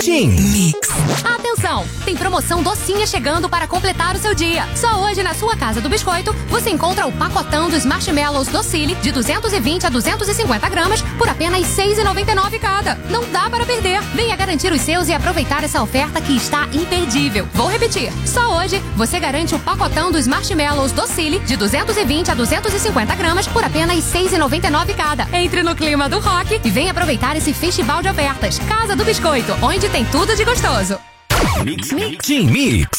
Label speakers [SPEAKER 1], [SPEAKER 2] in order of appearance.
[SPEAKER 1] Team Mix.
[SPEAKER 2] Atenção! Tem promoção docinha chegando para completar o seu dia. Só hoje na sua Casa do Biscoito você encontra o pacotão dos marshmallows Docile de 220 a 250 gramas por apenas R$ 6,99 cada. Não dá para perder. Venha garantir os seus e aproveitar essa oferta que está imperdível. Vou repetir. Só hoje você garante o pacotão dos marshmallows Docile de 220 a 250 gramas por apenas R$ 6,99 cada. Entre no clima do rock e venha aproveitar esse festival de ofertas. Casa do Biscoito, onde tem tudo de gostoso.
[SPEAKER 1] Team Mix.